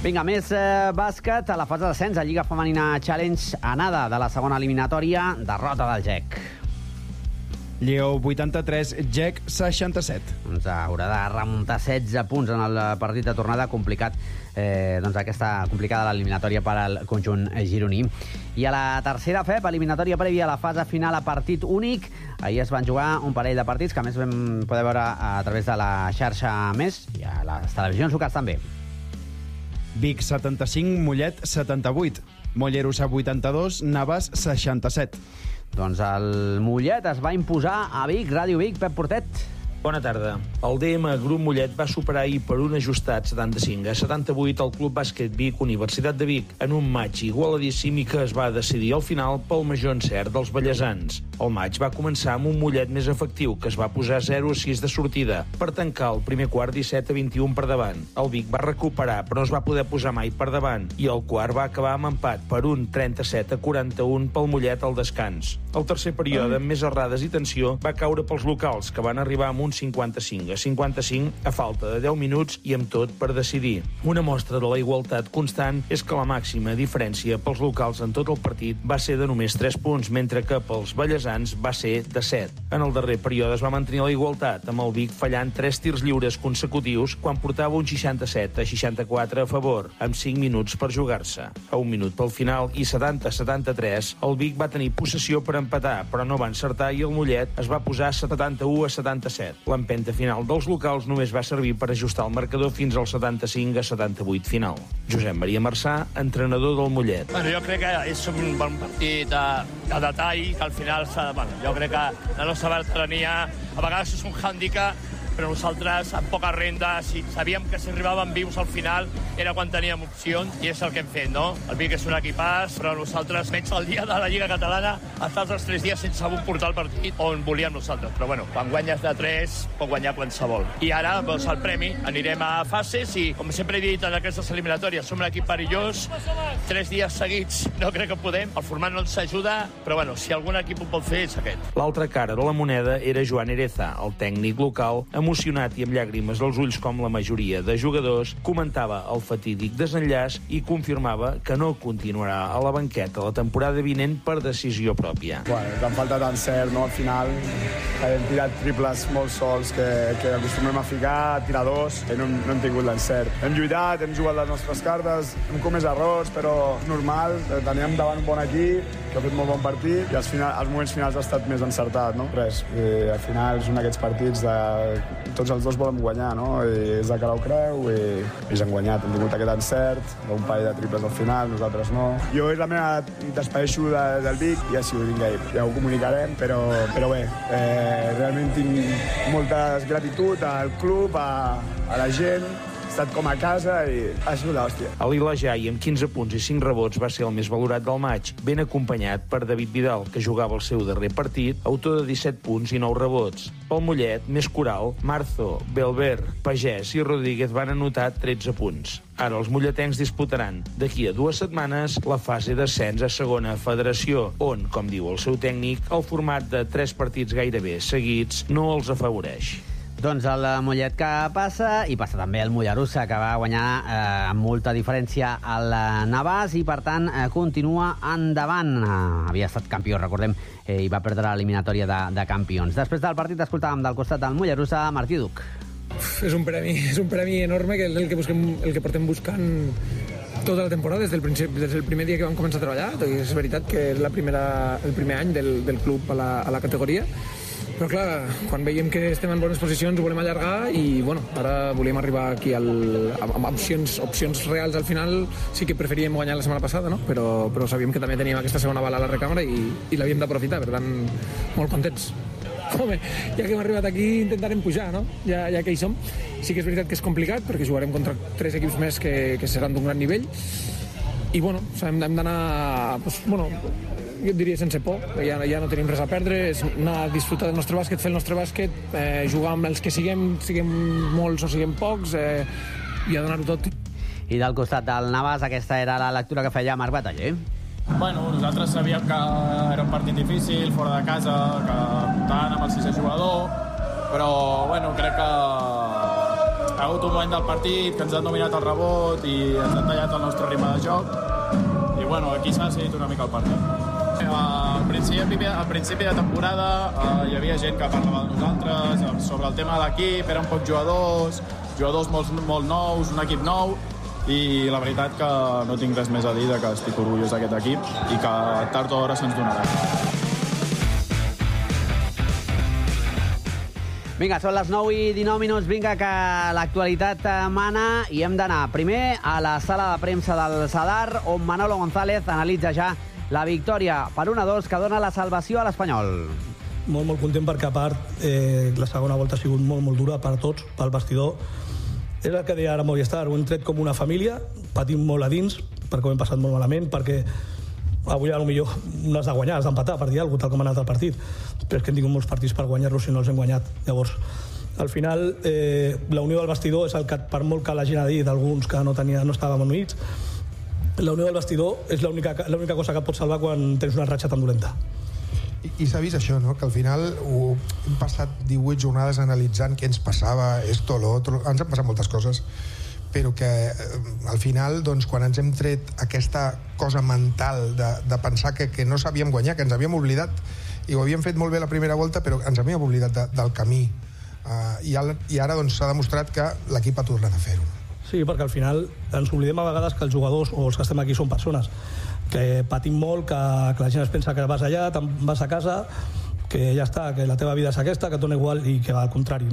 Vinga, més bàsquet. A la fase d'ascens, a Lliga Femenina Challenge, anada de la segona eliminatòria, derrota del GEC. Lleó 83, GEC 67. Doncs haurà de remuntar 16 punts en el partit de tornada, complicat, doncs aquesta complicada l'eliminatòria per al conjunt gironí. I a la tercera FEP, eliminatòria prèvia a la fase final a partit únic, ahir es van jugar un parell de partits que a més vam poder veure a través de la xarxa Més i a les televisions locals també. Vic 75, Mollet 78. Mollerussa 82, Navàs 67. Doncs el Mollet es va imposar a Vic. Ràdio Vic, Pep Portet. Bona tarda. El DM Grup Mollet va superar ahir per un ajustat 75 a 78 el Club Bàsquet Vic Universitat de Vic en un matx igualadíssim i que es va decidir al final pel major encert dels ballesans. El matx va començar amb un Mollet més efectiu, que es va posar 0-6 de sortida, per tancar el primer quart 17-21 per davant. El Vic va recuperar, però no es va poder posar mai per davant, i el quart va acabar amb empat per un 37-41 pel Mollet al descans. El tercer període, amb més errades i tensió, va caure pels locals, que van arribar amb un 55-55 a falta de 10 minuts i amb tot per decidir. Una mostra de la igualtat constant és que la màxima diferència pels locals en tot el partit va ser de només 3 punts, mentre que pels ballesans va ser de 7. En el darrer període es va mantenir la igualtat, amb el Vic fallant 3 tirs lliures consecutius quan portava un 67-64 a favor, amb 5 minuts per jugar-se. A un minut pel final i 70-73, el Vic va tenir possessió per empatar, però no va encertar i el Mollet es va posar 71-77. L'empenta final dels locals només va servir per ajustar el marcador fins al 75-78 final. Josep Maria Marçà, entrenador del Mollet. Bueno, jo crec que és un bon partit de detall, que al final jo crec que la nostra veterania a vegades és un hàndicap, però nosaltres amb poca renda, sabíem que si arribàvem vius al final era quan teníem opcions i és el que hem fet, no? El Vic és un equipàs, però nosaltres, menys el dia de la Lliga Catalana, estar els 3 dies sense portar el partit on volíem nosaltres. Però bueno, quan guanyes de 3, pot guanyar qualsevol. I ara, doncs, el premi, anirem a fases i, com sempre he dit en aquestes eliminatòries, som un equip perillós, 3 dies seguits no crec que podem, el format no ens ajuda, però bueno, si algun equip ho pot fer és aquest. L'altra cara de la moneda era Joan Ereza, el tècnic local, emocionat i amb llàgrimes als ulls com la majoria de jugadors, comentava el fatídic desenllaç i confirmava que no continuarà a la banqueta la temporada vinent per decisió pròpia. Bueno, ens han faltat encert, no? Al final hem tirat triples molt sols que acostumem a ficar, tiradors, i no hem tingut l'encert. Hem lluitat, hem jugat les nostres cartes, hem comès errors, però normal, teníem davant un bon equip, que ha fet molt bon partit, i als moments finals ha estat més encertat, no? Res, al final és un d'aquests partits de tots els dos volen guanyar, no? I és de cara o creu i ens han guanyat, hem tingut aquest encert, un parell de triples al final, nosaltres no. Jo és la meva despedeixo del Vic i així ho vinc ahir, ja ho comunicarem, però bé, realment tinc molta gratitud al club, a la gent, he estat com a casa i ha sigut l'hòstia. Ali Lajai, amb 15 punts i 5 rebots, va ser el més valorat del maig, ben acompanyat per David Vidal, que jugava el seu darrer partit, autor de 17 punts i 9 rebots. Pel Mollet, més coral, Marzo, Belver, Pagès i Rodríguez van anotar 13 punts. Ara els molletencs disputaran d'aquí a 2 setmanes la fase d'ascens a segona federació, on, com diu el seu tècnic, el format de 3 partits gairebé seguits no els afavoreix. Doncs el Mollet que passa, i passa també el Mollerussa, que va guanyar amb molta diferència al Navàs i, per tant, continua endavant. Havia estat campió, recordem, i va perdre l'eliminatòria de campions. Després del partit escoltàvem del costat del Mollerussa Martí Duc. És un premi enorme, que és el que portem buscant tota la temporada, des del primer dia que vam començar a treballar. És veritat que és el primer any del club a la categoria, però clar, quan veiem que estem en bones posicions ho volem allargar i bueno, ara volíem arribar aquí amb opcions reals. Al final sí que preferíem guanyar la setmana passada, no? Però sabíem que també teníem aquesta segona bala a la recàmera i l'havíem d'aprofitar, per tant, molt contents. Home, ja que hem arribat aquí intentarem pujar, no? Ja que hi som. Sí que és veritat que és complicat perquè jugarem contra 3 equips més que seran d'un gran nivell i bueno, hem d'anar jo et diria sense por, ja no tenim res a perdre, és anar a disfrutar del nostre bàsquet, fer el nostre bàsquet, jugar amb els que siguem molts o siguem pocs, i a donar-ho tot. I del costat del Navàs, aquesta era la lectura que feia Marc Bataller. Bueno, nosaltres sabíem que era un partit difícil, fora de casa, que comptaven amb el 6è jugador, però bueno, crec que ha hagut un moment del partit que ens han dominat el rebot i ens han tallat el nostre ritme de joc. I bueno, aquí s'ha decidit una mica el partit. Al principi de temporada hi havia gent que parlava de nosaltres sobre el tema de l'equip, eren pocs jugadors molt nous, un equip nou, i la veritat que no tinc res més a dir que estic orgullós d'aquest equip i que tard o d'hora se'ns donarà. Vinga, són les 9:19, vinga, que l'actualitat mana i hem d'anar primer a la sala de premsa del Sadar, on Manolo González analitza ja la victòria per 1-2 que dona la salvació a l'Espanyol. Molt content perquè, a part, la segona volta ha sigut molt dura per tots, pel vestidor. És el que deia ara Movistar, ho hem tret com una família, patim molt a dins, perquè ho hem passat molt malament, perquè avui potser no has de guanyar, has d'empatar, per dir alguna cosa, tal com ha anat el partit. Però és que hem tingut molts partits per guanyar-los si no els hem guanyat. Llavors, al final, la unió del vestidor és el que, per molt que la gent ha dit, alguns que no estàvem units, la unió del vestidor és l'única cosa que et pot salvar quan tens una ratxa tan dolenta. I s'ha vist això, no? Que al final hem passat 18 jornades analitzant què ens passava, esto, lo otro, ens han passat moltes coses, però que al final, doncs, quan ens hem tret aquesta cosa mental de pensar que no sabíem guanyar, que ens havíem oblidat, i ho havíem fet molt bé la primera volta, però ens havíem oblidat del camí, i ara doncs, s'ha demostrat que l'equip ha tornat a fer-ho. Sí, perquè al final ens oblidem a vegades que els jugadors o els que estem aquí són persones, que patim molt, que la gent es pensa que vas allà, te'n vas a casa, que ja està, que la teva vida és aquesta, que et dona igual, i que al contrari.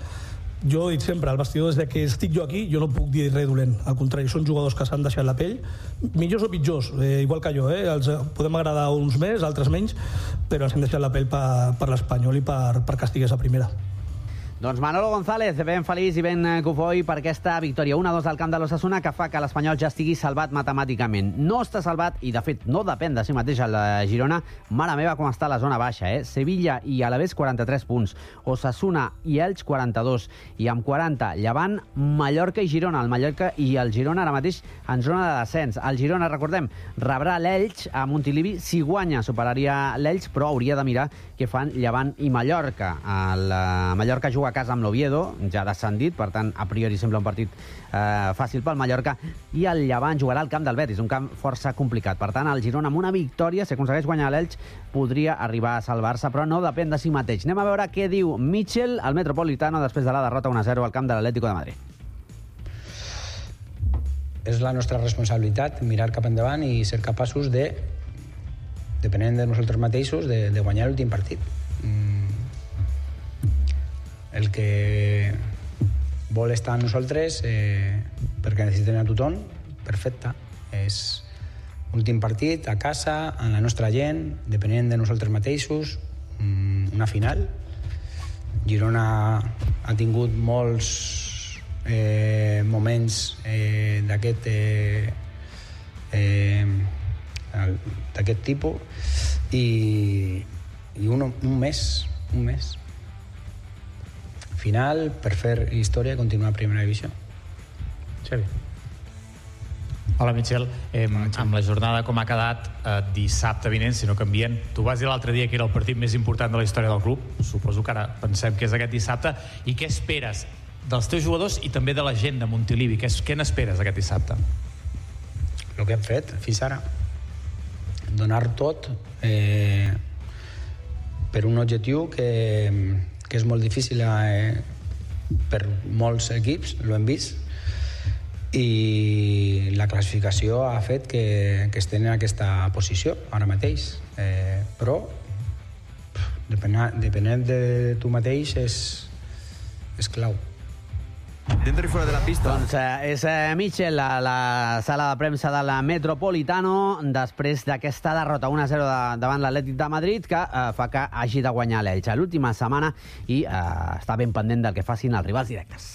Jo he dit sempre, al vestidor, des que estic jo aquí, jo no puc dir res dolent. Al contrari, són jugadors que s'han deixat la pell, millors o pitjors, igual que jo, els podem agradar uns més, altres menys, però ens hem deixat la pell per l'Espanyol i perquè estigués a primera. Doncs Manolo González, ben feliç i ben cofoi per aquesta victòria 1-2 al camp de l'Osasuna, que fa que l'Espanyol ja estigui salvat matemàticament. No està salvat i, de fet, no depèn de si mateix el de Girona. Mare meva, com està la zona baixa, Sevilla i Alavés, 43 punts. Osasuna i Elx, 42. I amb 40, Llevant, Mallorca i Girona. El Mallorca i el Girona ara mateix en zona de descens. El Girona, recordem, rebrà l'Elx a Montilivi. Si guanya, superaria l'Elx, però hauria de mirar què fan Llevant i Mallorca. El Mallorca juga a casa amb l'Oviedo, ja descendit, per tant, a priori sembla un partit fàcil pel Mallorca, i el Llevant jugarà al camp del Betis, un camp força complicat. Per tant, el Girona, amb una victòria, si aconsegueix guanyar l'Elx, podria arribar a salvar-se, però no depèn de si mateix. Anem a veure què diu Mitchell, al Metropolitano, després de la derrota 1-0 al camp de l'Atlético de Madrid. És la nostra responsabilitat mirar cap endavant i ser capaços de, depenent de nosaltres mateixos, de guanyar l'últim partit. El que vol estar amb nosaltres perquè necessitem a tothom, perfecte. És últim partit, a casa, amb la nostra gent, depenent de nosaltres mateixos, una final. Girona ha tingut molts moments d'aquest tipus i un mes final per fer història i continuar a primera divisió. Xavi. Hola, Michel. Amb la jornada com ha quedat dissabte vinent, si no canvien, tu vas dir l'altre dia que era el partit més important de la història del club. Suposo que ara pensem que és aquest dissabte. I què esperes dels teus jugadors i també de la gent de Montilivi? Què n'esperes aquest dissabte? El que hem fet fins ara. Donar tot per un objectiu que és molt difícil per molts equips, l'hem vist, i la classificació ha fet que estem en aquesta posició ara mateix, però depenent de tu mateix és clau. Dentro y fuera de la pista. Doncs és Mitchell a la sala de premsa del Metropolitano després d'aquesta derrota 1-0 davant l'Atlètic de Madrid, que fa que hagi de guanyar l'Elx a l'última setmana i està ben pendent del que facin els rivals directes.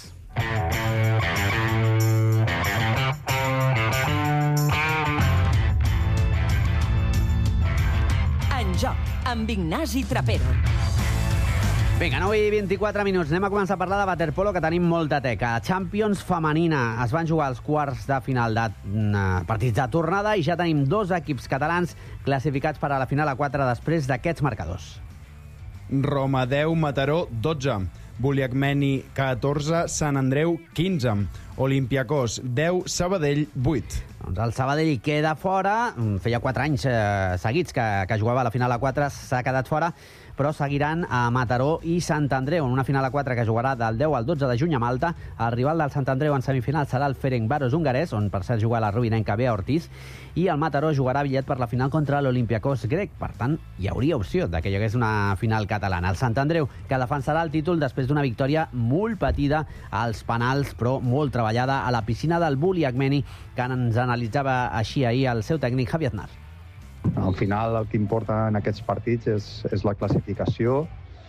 En joc, amb Ignasi Trapero. Vinga, 9:24 minuts. Anem a començar a parlar de waterpolo, que tenim molta teca. Champions femenina. Es van jugar els quarts de final de partits de tornada i ja tenim 2 equips catalans classificats per a la final a 4 després d'aquests marcadors. Roma 10, Mataró 12. Buliacmeni 14, Sant Andreu 15, Olympiacos 10, Sabadell 8. Doncs el Sabadell queda fora, feia 4 anys seguits que jugava a la final a 4, s'ha quedat fora, però seguiran a Mataró i Sant Andreu en una final a 4 que jugarà del 10 al 12 de juny a Malta. El rival del Sant Andreu en semifinal serà el Ferencváros hongarès, on per cert juga la rubinenca Bea Ortiz, i el Mataró jugarà bitllet per la final contra l'Olympiacos grec. Per tant, hi hauria opció de que hi hagués una final catalana. El Sant Andreu, que defensarà el títol després d'una victòria molt patida als penals, però molt treballada a la piscina del Buliacmeni, que ens analitzava així ahir el seu tècnic Javier Aznar. Al final el que importa en aquests partits és la classificació,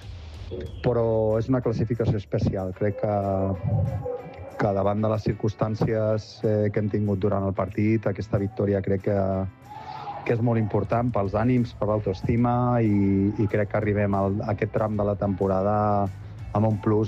però és una classificació especial. Crec que davant de les circumstàncies que hem tingut durant el partit, aquesta victòria crec que és molt important pels ànims, per l'autoestima, i crec que arribem a aquest tram de la temporada amb un plus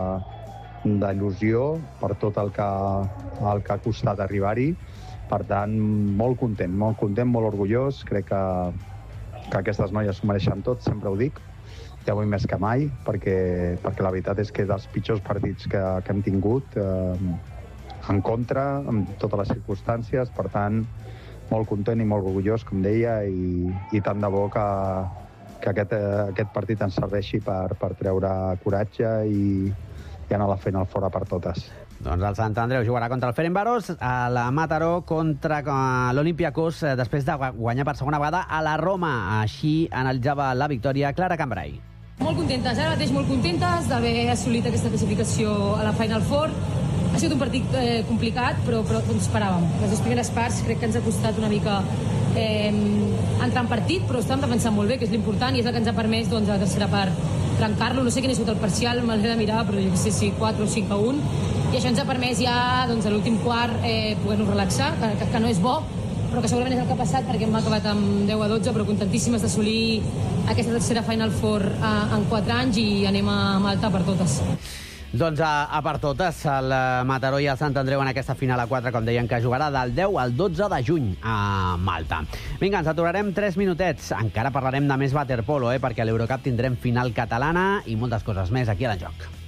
d'il·lusió per tot el que ha costat arribar-hi. Per tant, molt content, molt orgullós. Crec que aquestes noies s'ho mereixen tot, sempre ho dic, i avui més que mai, perquè la veritat és que dels pitjors partits que hem tingut en contra, amb totes les circumstàncies. Per tant, molt content i molt orgullós, com deia, i tant de bo que aquest partit ens serveixi per treure coratge i anar fent el fora per totes. Doncs el Sant Andreu jugarà contra el Ferencváros, a la Mataró contra l'Olympiacos, després de guanyar per segona vegada a la Roma. Així analitzava la victòria Clara Cambrai. Molt contentes, ara mateix molt contentes d'haver assolit aquesta classificació a la Final Four. Ha sigut un partit complicat, però ens esperàvem. Les dues primeres parts crec que ens ha costat una mica entrar en partit, però estàvem defensant molt bé, que és l'important, i és el que ens ha permès a la tercera part trencar-lo. No sé quin ha sigut el parcial, me l'he de mirar, però jo sé si 4 o 5 a 1. I això ens ha permès ja a l'últim quart poder-nos relaxar, que no és bo, però que segurament és el que ha passat, perquè hem acabat amb 10 a 12, però contentíssimes d'assolir aquesta tercera Final Four en 4 anys, i anem a Malta per totes. Doncs a per totes, el Mataró i el Sant Andreu en aquesta final a 4, com deien, que jugarà del 10 al 12 de juny a Malta. Vinga, ens aturarem 3 minutets. Encara parlarem de més waterpolo, perquè a l'Eurocup tindrem final catalana i moltes coses més aquí a l'Enjoc.